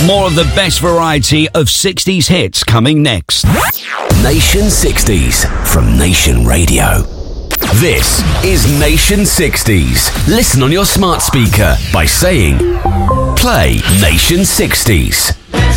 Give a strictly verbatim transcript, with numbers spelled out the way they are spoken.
More of the best variety of sixties hits coming next. Nation sixties from Nation Radio. This is Nation sixties. Listen on your smart speaker by saying, play Nation sixties.